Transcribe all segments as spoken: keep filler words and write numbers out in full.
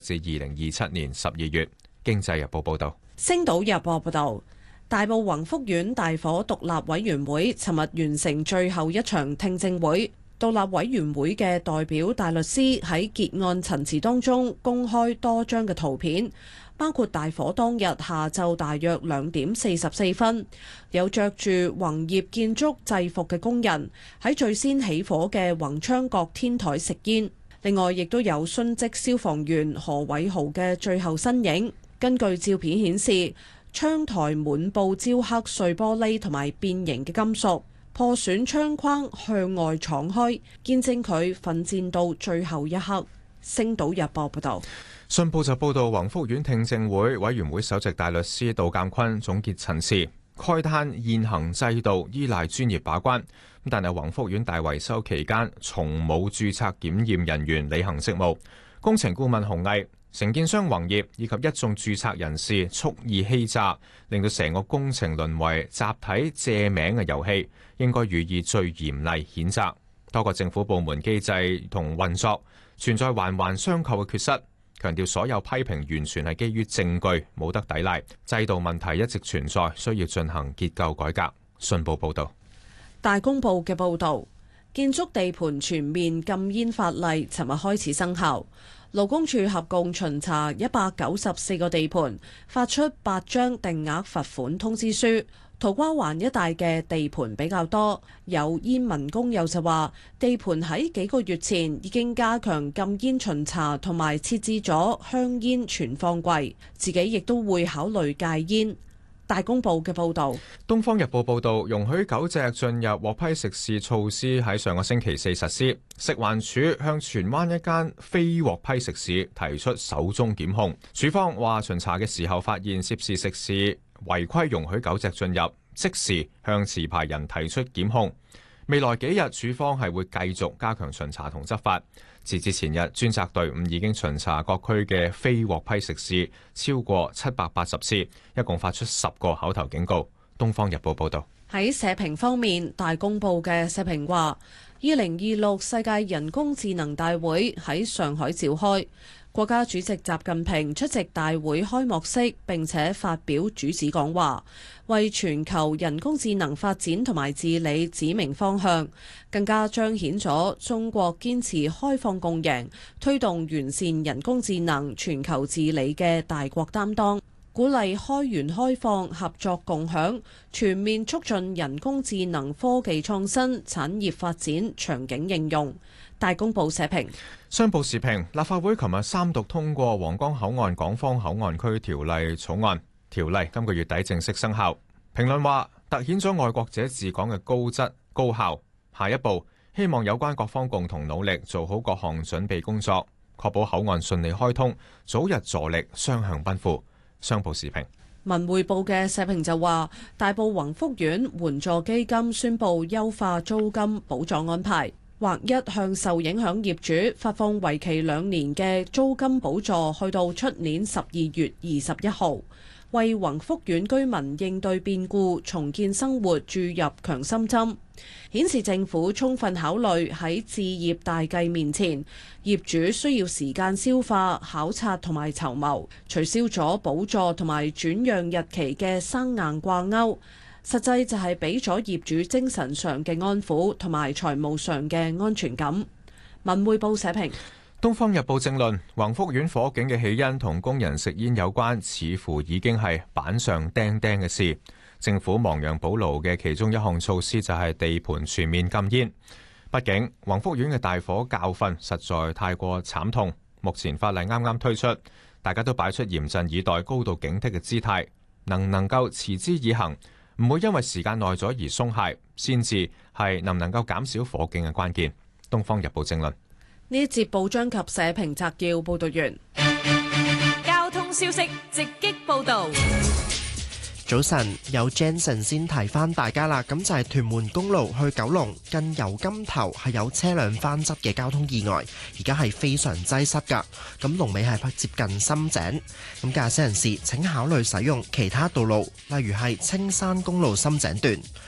至二零二七年十二月。經濟日報報道。 星島日報報道，大埔宏福苑大火獨立委員會尋日完成最後一場聽證會。獨立委員會嘅代表大律師喺結案陳詞當中公開多張嘅圖片，包括大火當日下晝大約兩點四十四分，有着住宏業建築制服嘅工人喺最先起火嘅宏昌閣天台食煙。另外，亦都有殉職消防員何偉豪嘅最後身影。根據照片顯示，窗台滿布焦黑碎玻璃同埋變形嘅金屬。破損窗框向外敞開，見證佢奮戰到最後一刻。星島日報報道。 信報就報道，宏福苑聽證會委員會首席大律師杜鑑坤總結陳詞，慨嘆現行制度依賴專業把關，但係宏福苑大維修期間從冇註冊檢驗人員履行職務，工程顧問洪毅、承建商宏業以及一眾註冊人士蓄意欺詐，令到成個工程淪為集體借名嘅遊戲，應該予以最嚴厲譴責。多個政府部門機制同運作存在環環相扣嘅缺失，強調所有批評完全係基於證據，冇得抵賴。制度問題一直存在，需要進行結構改革。信報報道。 大公報嘅報導，建築地盤全面禁煙法例尋日開始生效。勞工處合共巡查一百九十四個地盤，發出八張定額罰款通知書。土瓜灣一帶嘅地盤比較多，有煙民工友就話，地盤喺幾個月前已經加強禁煙巡查，同埋設置咗香煙存放櫃，自己亦都會考慮戒煙。大公報嘅報導。 東方日報報導，容許狗隻進入獲批食肆措施喺上個星期四實施。食環署向荃灣一間非獲批食肆提出首宗檢控。署方話巡查嘅時候發現涉事食肆違規容許狗隻進入，即時向持牌人提出檢控。未來幾日署方係會繼續加強巡查同執法。截至前日，專責隊伍已經巡查各區嘅非獲批食肆超過七百八十次，一共發出十個口頭警告。東方日報報道。 喺社評方面，大公報嘅社評話，二零二六世界人工智能大會喺上海召開，國家主席習近平出席大會開幕式並且發表主旨講話，為全球人工智能發展同埋治理指明方向，更加彰顯咗中國堅持開放共贏，推動完善人工智能全球治理嘅大國擔當，鼓勵開源開放、合作共享，全面促進人工智能科技創新、產業發展、場景應用。大公報社評。 商報時評，立法會琴日三讀通過皇崗口岸港方口岸區條例草案，條例今個月底正式生效。評論話，凸顯咗愛國者治港嘅高質高效。下一步，希望有關各方共同努力，做好各項準備工作，確保口岸順利開通，早日助力雙向奔赴。商報時評。 文匯報嘅社評就話，大埔宏福苑援助基金宣布優化租金補助安排，劃一向受影響業主發放為期兩年嘅租金補助，去到出年十二月二十一號，為宏福苑居民應對變故、重建生活注入強心針，顯示政府充分考慮喺置業大計面前，業主需要時間消化、考察同埋籌謀，取消咗補助同埋轉讓日期嘅生硬掛鈎。實際就係俾咗業主精神上嘅安撫同埋財務上嘅安全感。文匯報社評。《 東方日報》正論：宏福苑火警嘅起因同工人食煙有關，似乎已經係板上釘釘嘅事。政府亡羊補牢嘅其中一項措施就係地盤全面禁煙。畢竟宏福苑嘅大火教訓實在太過慘痛，目前法例啱啱推出，大家都擺出嚴陣以待、高度警惕嘅姿態，能唔能夠持之以恆？唔會因為時間耐咗而鬆懈，先至係能唔能夠減少火警嘅關鍵。東方日報正論。 呢一節報章及社評摘要報道完。 交通消息直擊報道。 早晨，有 Jensen 先提翻大家啦，咁就係屯門公路去九龍近油柑頭係有車輛翻側嘅交通意外，而家係非常擠塞噶，咁龍尾係接近深井，咁駕駛人士請考慮使用其他道路，例如係青山公路深井段。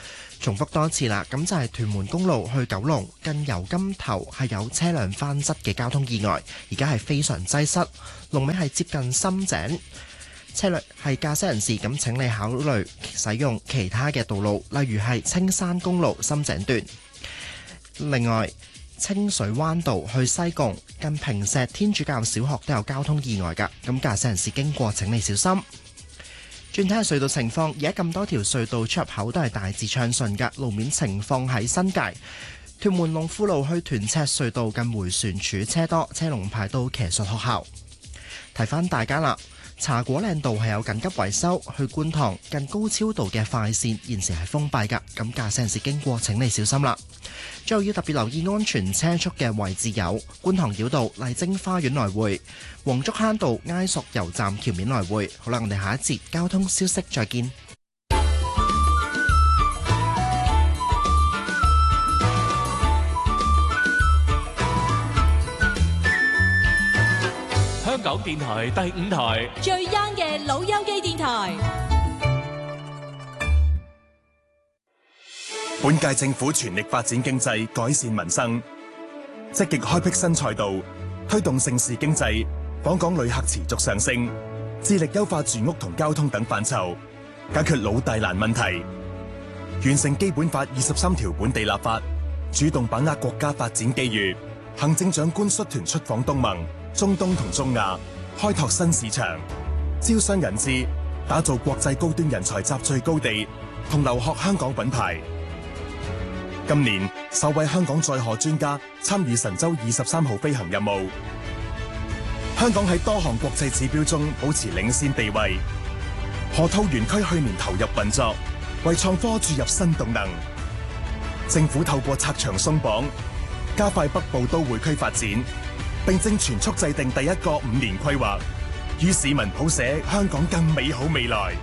重複多次啦，咁就係屯門公路去九龍近油金頭係有車輛翻側嘅交通意外，而家係非常擠塞，龍尾係接近深井。車輛係駕駛人士咁，請你考慮使用其他嘅道路，例如係青山公路深井段。另外，清水灣道去西貢近坪石天主教小學都有交通意外㗎，咁駕駛人士經過請你小心。轉睇下隧道情況，而家咁多條隧道出入口都係大致暢順㗎。路面情況喺新界屯門龍富路去屯赤隧道近迴旋處車多，車龍排到騎術學校。提翻大家啦，茶果嶺道係有緊急維修，去觀塘近高超道嘅快線現時係封閉㗎，咁駕駛人士經過請你小心啦。最後要特別留意安全車速嘅位置有觀塘繞道麗晶花園來回、黃竹坑道埃索油站橋面來回。好啦，我哋下一節交通消息再見。 香港電台第五台最 young 嘅老友記電台。 本屆政府全力發展經濟，改善民生，積極開闢新賽道，推動盛事經濟，訪港旅客持續上升，致力優化住屋同交通等範疇，解決老大難問題，完成基本法二十三條本地立法，主動把握國家發展機遇。行政長官率團出訪東盟、中東同中亞，開拓新市場，招商引資，打造國際高端人才集聚高地，同留學香港品牌。今年首位香港載荷專家參與神舟二十三號飛行任務，香港喺多項國際指標中保持領先地位。河套園區去年投入運作，為創科注入新動能。政府透過拆牆鬆綁，加快北部都會區發展，並正全速制定第一個五年規劃，與市民譜寫香港更美好未來。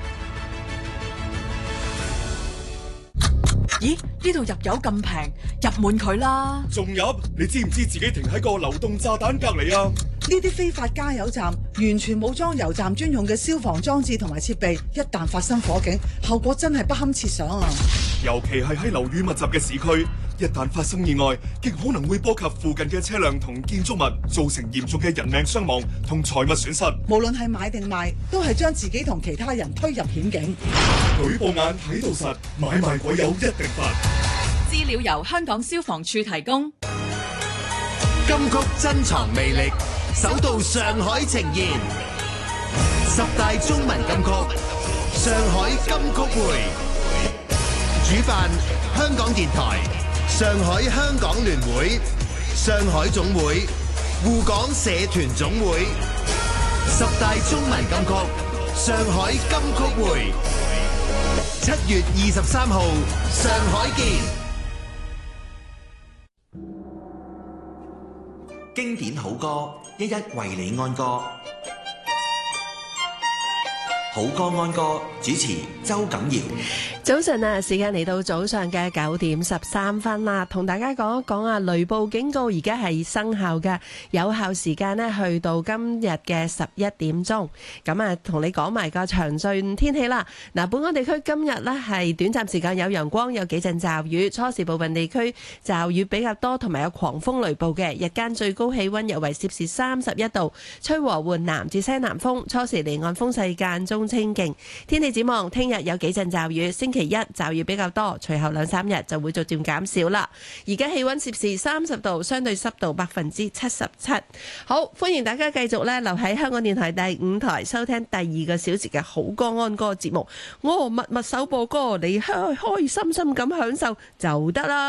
咦？呢度入油咁平，入滿佢啦！ 仲入？你知唔知自己停喺個流動炸彈隔籬啊？ 呢啲非法加油站完全冇裝油站專用嘅消防裝置同埋設備，一旦發生火警，後果真係不堪設想啊！ 尤其係喺樓宇密集嘅市區，一旦發生意外，極可能會波及附近嘅車輛同建築物，造成嚴重嘅人命傷亡同財物損失。 無論係買定賣，都係將自己同其他人推入險境。 舉報眼睇到實，買賣鬼友一定罰。 資料由香港消防處提供。 金曲珍藏魅力，首度上海呈現十大中文金曲，上海金曲會。主辦香港電台、上海香港聯會、上海總會、滬港社團總會。十大中文金曲，上海金曲會。七月二十三號，上海見。 經典好歌，一一為你安歌。好歌安歌，主持周錦堯。 早晨啊，時間嚟到早上嘅九點十三分啦，同大家講一講啊，雷暴警告而家係生效嘅，有效時間呢去到今日嘅十一點鐘。咁啊，同你講埋個詳盡天氣啦。嗱，本港地區今日呢係短暫時間有陽光，有幾陣驟雨，初時部分地區驟雨比較多，同埋有狂風雷暴嘅。日間最高氣溫約為攝氏三十一度，吹和緩南至西南風，初時離岸風勢間中清勁。天氣展望，聽日有幾陣驟雨，星期一驟雨比較多，隨後兩三日就會逐漸減少啦。而家氣溫攝氏三十度，相對濕度百分之七十七。好，歡迎大家繼續咧留喺香港電台第五台收聽第二個小時嘅好歌安歌節目。我密密首播歌，你開開心心咁享受就得啦。